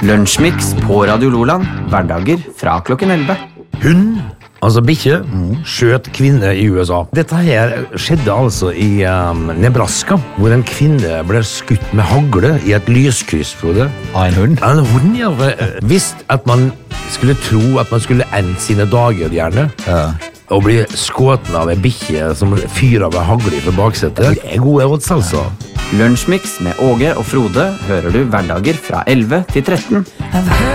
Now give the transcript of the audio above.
Lunsjmix på Radio Loland, hverdager fra klokken 11. Hund, altså bikkje, skjøt kvinne i USA. Dette her skjedde altså i Nebraska, hvor en kvinne ble skutt med hagle i et lyskryss, Frode. Av en hund? En hund, ja. Hvis at man skulle tro at man skulle ende sine dager gjerne, og bli skåten av en bikkje som fyrer med hagle fra baksetet, det er gode odds, altså. Lunsjmix med Åge og Frode hører du hverdager fra 11 til 13.